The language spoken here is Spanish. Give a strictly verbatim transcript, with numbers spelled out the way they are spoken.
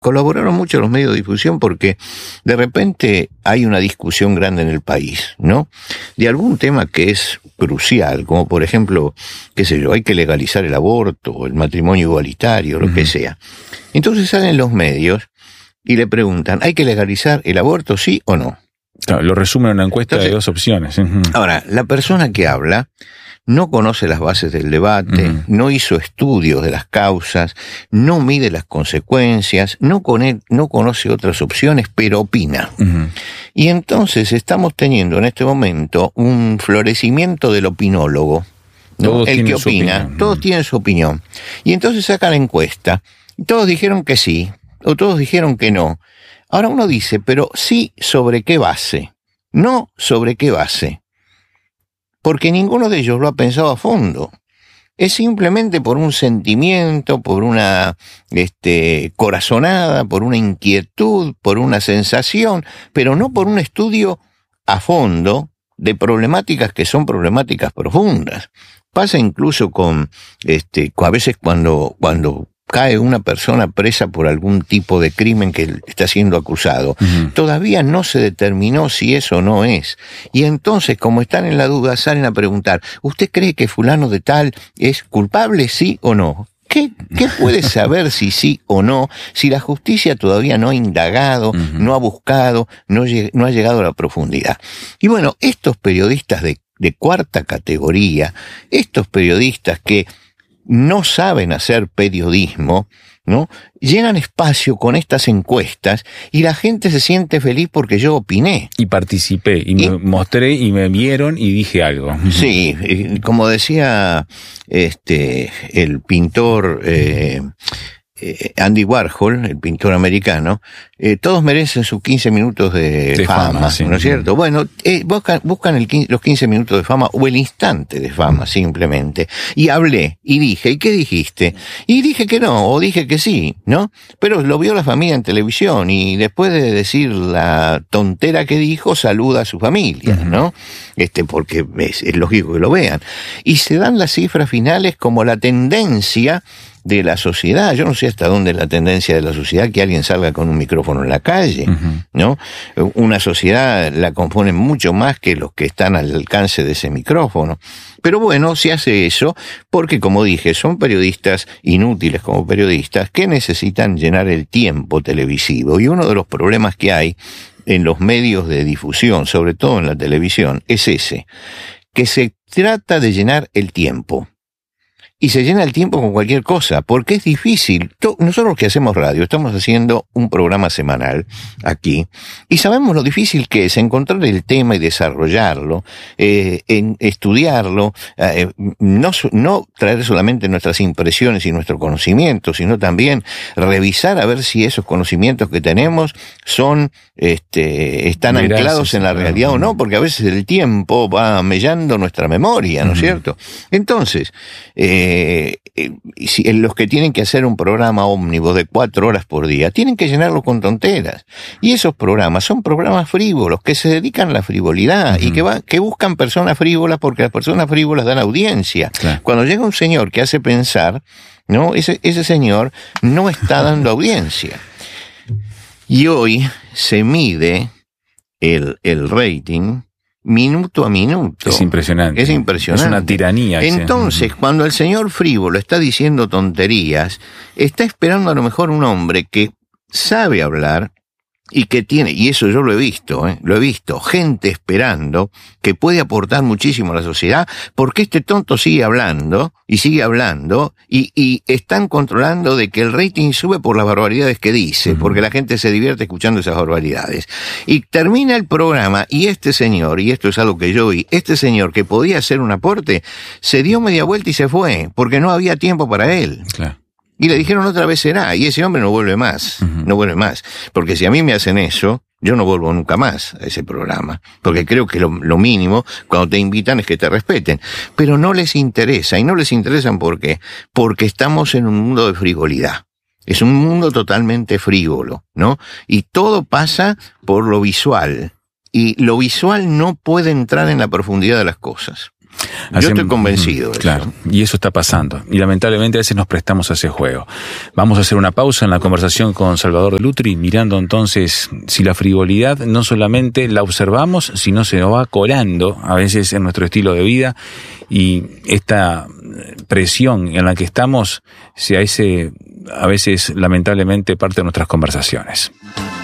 colaboraron mucho los medios de difusión porque de repente hay una discusión grande en el país, ¿no? De algún tema que es crucial, como por ejemplo, qué sé yo, hay que legalizar el aborto, el matrimonio igualitario, lo uh-huh. que sea. Entonces salen los medios y le preguntan, ¿hay que legalizar el aborto, sí o no? Claro, lo resumen en una encuesta Entonces, de dos opciones. Uh-huh. Ahora, la persona que habla no conoce las bases del debate, uh-huh. no hizo estudios de las causas, no mide las consecuencias, no, con no conoce otras opciones, pero opina. Uh-huh. Y entonces estamos teniendo en este momento un florecimiento del opinólogo, ¿no? Todos El que opina, opinión. todos uh-huh. tienen su opinión. Y entonces sacan la encuesta, y todos dijeron que sí, o todos dijeron que no. Ahora uno dice, pero sí, ¿sobre qué base? No, ¿sobre qué base? Porque ninguno de ellos lo ha pensado a fondo. Es simplemente por un sentimiento, por una este, corazonada, por una inquietud, por una sensación, pero no por un estudio a fondo de problemáticas que son problemáticas profundas. Pasa incluso con, este, a veces cuando, cuando cae una persona presa por algún tipo de crimen que está siendo acusado, uh-huh. todavía no se determinó si eso o no es. Y entonces, como están en la duda, salen a preguntar, ¿usted cree que fulano de tal es culpable, sí o no? ¿Qué, qué puede saber si sí o no, si la justicia todavía no ha indagado, uh-huh. no ha buscado, no, no ha llegado a la profundidad? Y bueno, estos periodistas de, de cuarta categoría, estos periodistas que no saben hacer periodismo, ¿no? Llenan espacio con estas encuestas y la gente se siente feliz porque yo opiné. Y participé, y, y me mostré, y me vieron, y dije algo. Sí, como decía este el pintor eh, eh, Andy Warhol, el pintor americano, eh, todos merecen sus quince minutos de, de fama, fama sí. ¿no es cierto? Bueno, eh, buscan, buscan el, los quince minutos de fama o el instante de fama, simplemente. Y hablé, y dije, ¿y qué dijiste? Y dije que no, o dije que sí, ¿no? Pero lo vio la familia en televisión, y después de decir la tontera que dijo, saluda a su familia, uh-huh. ¿no? Este, porque es, es lógico que lo vean. Y se dan las cifras finales como la tendencia de la sociedad. Yo no sé hasta dónde es la tendencia de la sociedad que alguien salga con un micrófono en la calle, uh-huh. ¿no? Una sociedad la componen mucho más que los que están al alcance de ese micrófono. Pero bueno, se hace eso porque, como dije, son periodistas inútiles como periodistas que necesitan llenar el tiempo televisivo. Y uno de los problemas que hay en los medios de difusión, sobre todo en la televisión, es ese, que se trata de llenar el tiempo. Y se llena el tiempo con cualquier cosa, porque es difícil. Nosotros que hacemos radio, estamos haciendo un programa semanal aquí, y sabemos lo difícil que es encontrar el tema y desarrollarlo, eh, en estudiarlo, eh, no, no traer solamente nuestras impresiones y nuestro conocimiento, sino también revisar a ver si esos conocimientos que tenemos son, este, están Gracias, anclados en la realidad no. o no, porque a veces el tiempo va mellando nuestra memoria, ¿no es uh-huh. cierto? Entonces, eh, Eh, eh, si, los que tienen que hacer un programa ómnibus de cuatro horas por día, tienen que llenarlo con tonteras. Y esos programas son programas frívolos, que se dedican a la frivolidad uh-huh. y que, va, que buscan personas frívolas porque las personas frívolas dan audiencia. Claro. Cuando llega un señor que hace pensar, ¿no? Ese, ese señor no está dando audiencia. Y hoy se mide el, el rating minuto a minuto. Es impresionante. Es impresionante. Es una tiranía. Entonces, ese. cuando el señor frívolo está diciendo tonterías, está esperando a lo mejor un hombre que sabe hablar y que tiene, y eso yo lo he visto, ¿eh? lo he visto, gente esperando que puede aportar muchísimo a la sociedad, porque este tonto sigue hablando, y sigue hablando, y, y están controlando de que el rating sube por las barbaridades que dice, uh-huh. porque la gente se divierte escuchando esas barbaridades. Y termina el programa, y este señor, y esto es algo que yo vi, este señor que podía hacer un aporte, se dio media vuelta y se fue, porque no había tiempo para él. Claro. Y le dijeron otra vez será, y ese hombre no vuelve más, uh-huh. no vuelve más. Porque si a mí me hacen eso, yo no vuelvo nunca más a ese programa. Porque creo que lo, lo mínimo, cuando te invitan, es que te respeten. Pero no les interesa, y no les interesan ¿por qué? Porque estamos en un mundo de frivolidad. Es un mundo totalmente frívolo, ¿no? Y todo pasa por lo visual. Y lo visual no puede entrar en la profundidad de las cosas. Yo Hacem... estoy convencido. Claro, y eso está pasando. Y lamentablemente a veces nos prestamos a ese juego. Vamos a hacer una pausa en la conversación con Salvador de Lutri, mirando entonces si la frivolidad no solamente la observamos, sino se nos va colando a veces en nuestro estilo de vida, y esta presión en la que estamos se hace a veces lamentablemente parte de nuestras conversaciones.